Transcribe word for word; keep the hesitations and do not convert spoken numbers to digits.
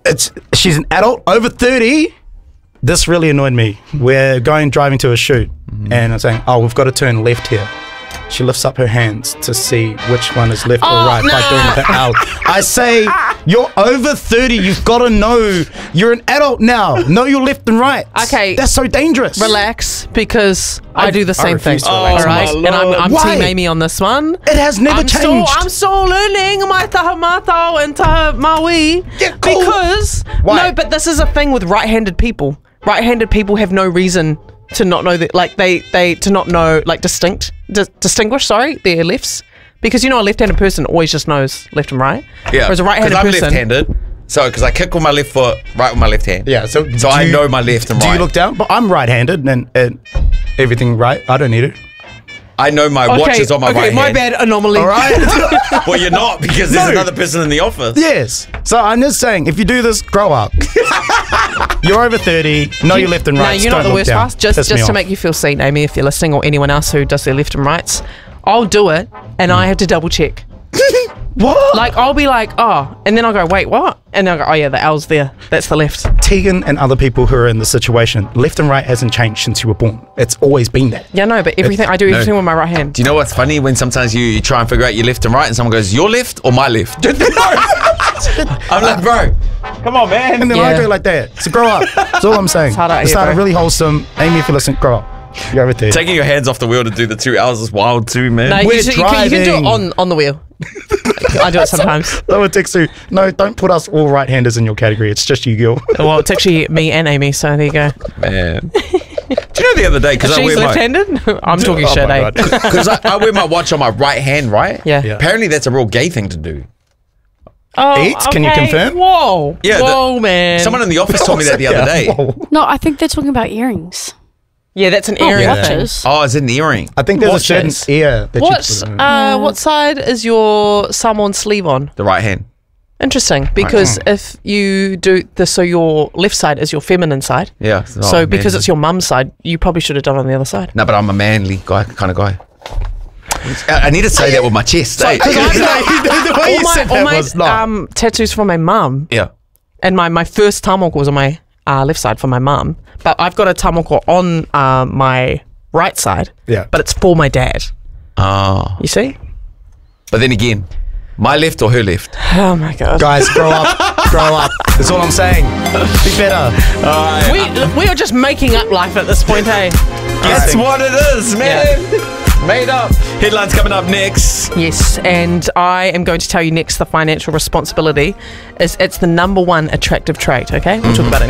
it's she's an adult over thirty. This really annoyed me. We're going driving to a shoot, mm-hmm. and I'm saying, "Oh, we've got to turn left here." She lifts up her hands to see which one is left oh, or right no. by doing the L. I say, "You're over thirty. You've got to know. You're an adult now. Know your left and right." Okay, that's so dangerous. Relax, because I, I do the same I thing. To all right, and I'm, I'm Team Amy on this one. It has never I'm changed. Still, I'm still learning my taha mātou and taha maui yeah, cool. because Why? no, but this is a thing with right-handed people. Right-handed people have no reason to not know that, like they they to not know like distinct di distinguish sorry their lefts, because you know a left-handed person always just knows left and right. Yeah, whereas a right-handed I'm person. left-handed, so because I kick with my left foot, right with my left hand. Yeah, so so I you, know my left and right. Do you look down? But I'm right-handed and, and everything right. I don't need it. I know my okay, watch is on my okay, right my hand. bad anomaly. All right. Well, you're not, because there's No. another person in the office. Yes. So I'm just saying, if you do this, grow up. You're over thirty. Know your left and right. No, you know what the worst part? Just, Piss me just to off. make you feel seen, Amy, if you're listening, or anyone else who does their left and rights, I'll do it, and I have to double check. What? Like, I'll be like, oh, and then I'll go, wait, what? And then I'll go, oh yeah, the L's there. That's the left. Tegan and other people who are in the situation, left and right hasn't changed since you were born. It's always been that. Yeah, no, but everything, I do No. everything with my right hand. Do you know what's funny? When sometimes you, you try and figure out your left and right, and someone goes, your left or my left? I'm like, bro, come on, man. And then I Yeah. go like that. So grow up. That's all I'm saying. It's hard out It here, started bro. really wholesome. Amy, if you listen, grow up. You're over thirty. Taking your hands off the wheel to do the two hours is wild too, man. No, We're you, should- you, can, you can do it driving. on, on the wheel. I do it sometimes. That would text you. No, don't put us all right-handers in your category. It's just you, girl. Well, it's actually me and Amy, so there you go. Man. Do you know the other day, because I She's wear my... left-handed? I'm talking Oh shit, my eh? God. Because I, I wear my watch on my right hand, right? Yeah. Yeah. Apparently that's a real gay thing to do. Oh, Eats? Can you okay. confirm? Whoa. Yeah, the- Whoa, man. Someone in the office told me that the other day. Whoa. No, I think they're talking about earrings. Yeah, that's an Not earring yeah. thing. watches. Oh, it's an earring. I think there's Watch a certain this. ear that What, you put it in. uh, what side is your someone's sleeve on? The right hand. Interesting, because if you do the so your left side is your feminine side. Yeah. so because it's your mum's side, you probably should have done it on the other side. No, but I'm a manly guy, kind of guy. I I need to say that with my chest. eh? Because the way all you my, said all that my was not. um, tattoos from my mum, Yeah. and my, my first tamoko was on my uh, left side for my mum, but I've got a tamoko on uh, my right side, Yeah. but it's for my dad. Oh. You see? But then again, my left or her left? Oh my god. Guys, grow up. Grow up. That's all I'm saying. Be better. We, we are just making up life at this point, hey? That's what it is, man. Made up. Headlines coming up next. Yes, and I am going to tell you next the financial responsibility is it's the number one attractive trait, okay? We'll talk about it next.